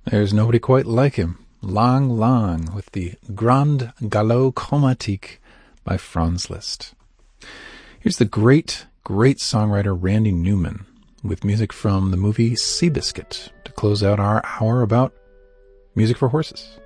There's nobody quite like him. Lang Lang with the Grand Galop Chromatique by Franz Liszt. Here's the great songwriter Randy Newman with music from the movie Seabiscuit to close out our hour about music for horses.